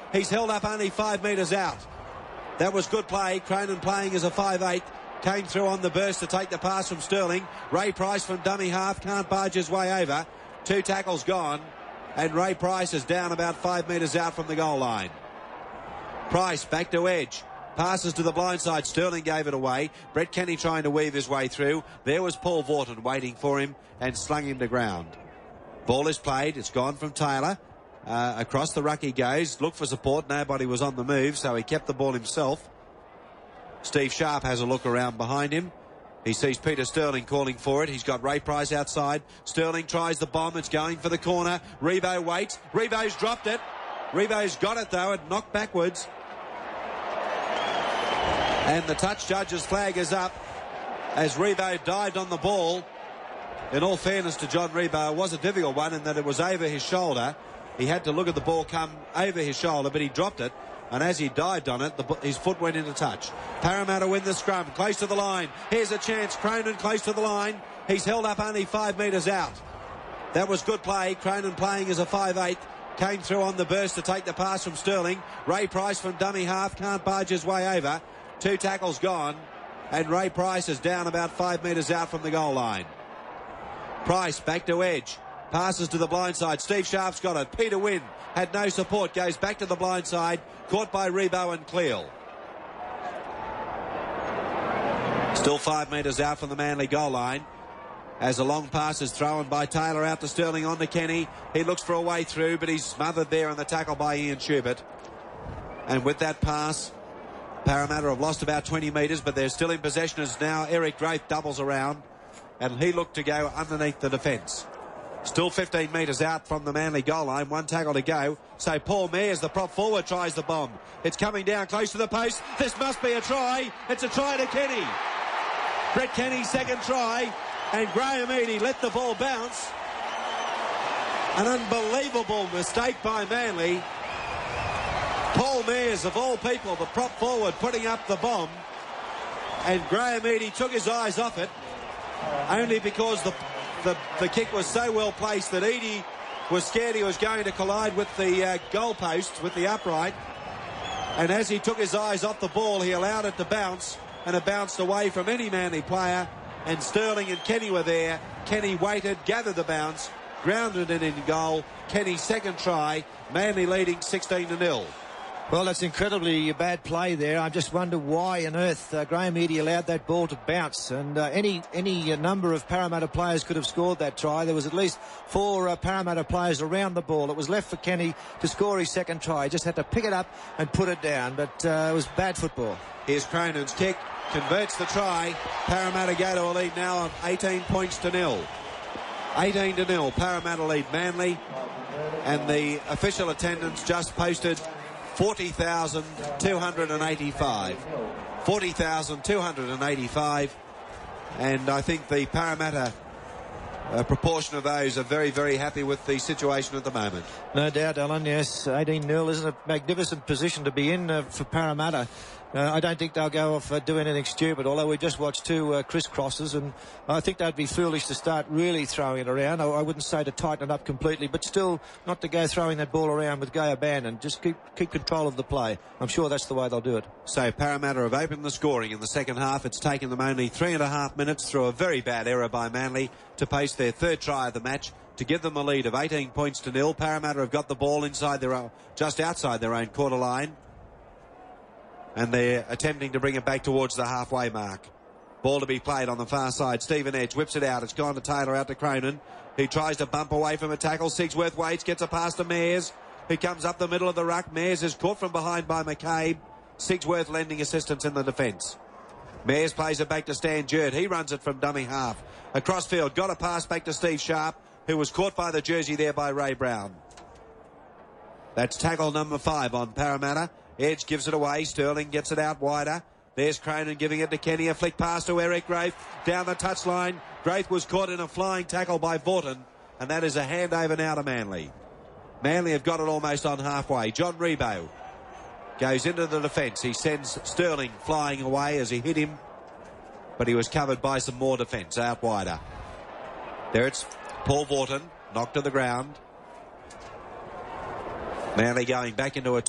He's held up only 5 metres out. That was good play. Cronin playing as a 5'8". Came through on the burst to take the pass from Sterling. Ray Price from dummy half can't barge his way over. 2 tackles gone, and Ray Price is down about 5 metres out from the goal line. Price back to edge. Passes to the blind side. Sterling gave it away. Brett Kenny trying to weave his way through. There was Paul Vorton waiting for him and slung him to ground. Ball is played. It's gone from Taylor. Across the ruck he goes. Look for support. Nobody was on the move, so he kept the ball himself. Steve Sharp has a look around behind him. He sees Peter Sterling calling for it. He's got Ray Price outside. Sterling tries the bomb. It's going for the corner. Rebo waits. Rebo's dropped it. Rebo's got it, though. It knocked backwards. And the touch judge's flag is up as Rebo dived on the ball. In all fairness to John Rebo, it was a difficult one in that it was over his shoulder. He had to look at the ball come over his shoulder, but he dropped it. And as he dived on it, his foot went into touch. Parramatta win the scrum, close to the line. Here's a chance. Cronin close to the line. He's held up only 5 metres out. That was good play. Cronin playing as a 5'8". Came through on the burst to take the pass from Sterling. Ray Price from dummy half can't barge his way over. 2 tackles gone, and Ray Price is down about 5 metres out from the goal line. Price back to edge. Passes to the blind side. Steve Sharp's got it. Peter Wynn had no support. Goes back to the blind side. Caught by Rebo and Cleal. Still 5 metres out from the Manly goal line. As a long pass is thrown by Taylor out to Sterling on to Kenny. He looks for a way through, but he's smothered there in the tackle by Ian Schubert. And with that pass, Parramatta have lost about 20 metres, but they're still in possession as now Eric Graith doubles around, and he looked to go underneath the defence. Still 15 metres out from the Manly goal line. 1 tackle to go. So Paul Mears, the prop forward, tries the bomb. It's coming down close to the post. This must be a try. It's a try to Kenny. Brett Kenny's second try. And Graham Eadie let the ball bounce. An unbelievable mistake by Manly. Paul Mears, of all people, the prop forward, putting up the bomb. And Graham Eadie took his eyes off it. Only because the kick was so well placed that Eadie was scared he was going to collide with the goal post, with the upright. And as he took his eyes off the ball, he allowed it to bounce, and it bounced away from any Manly player. And Sterling and Kenny were there. Kenny waited, gathered the bounce, grounded it in goal. Kenny's second try, Manly leading 16-0. Well, that's incredibly bad play there. I just wonder why on earth Graham Eadie allowed that ball to bounce. And any number of Parramatta players could have scored that try. There was at least 4 Parramatta players around the ball. It was left for Kenny to score his second try. He just had to pick it up and put it down. But it was bad football. Here's Cronin's kick. Converts the try. Parramatta go to a lead now of 18 points to 0. 18-0. Parramatta lead Manly. And the official attendance just posted 40,285. 40,285. And I think the Parramatta proportion of those are very, very happy with the situation at the moment. No doubt, Alan, yes. 18-0 isn't a magnificent position to be in for Parramatta. I don't think they'll go off do anything stupid, although we just watched 2 crisscrosses, and I think they'd be foolish to start really throwing it around. I wouldn't say to tighten it up completely, but still not to go throwing that ball around with Gay abandon. Just keep control of the play. I'm sure that's the way they'll do it. So Parramatta have opened the scoring in the second half. It's taken them only 3.5 minutes through a very bad error by Manly to post their third try of the match to give them a lead of 18 points to 0. Parramatta have got the ball inside their own, just outside their own quarter line. And they're attempting to bring it back towards the halfway mark. Ball to be played on the far side. Stephen Edge whips it out. It's gone to Taylor, out to Cronin. He tries to bump away from a tackle. Sigsworth waits, gets a pass to Mears. He comes up the middle of the ruck. Mears is caught from behind by McCabe. Sigsworth lending assistance in the defence. Mears plays it back to Stan Jurt. He runs it from dummy half. Across field, got a pass back to Steve Sharp, who was caught by the jersey there by Ray Brown. That's tackle number 5 on Parramatta. Edge gives it away. Sterling gets it out wider. There's Cronin giving it to Kenny. A flick pass to Eric Graith down the touchline. Graith was caught in a flying tackle by Vorton, and that is a handover now to Manly. Manly have got it almost on halfway. John Rebo goes into the defence. He sends Sterling flying away as he hit him, but he was covered by some more defence out wider. There it's Paul Vorton, knocked to the ground. Manly going back into a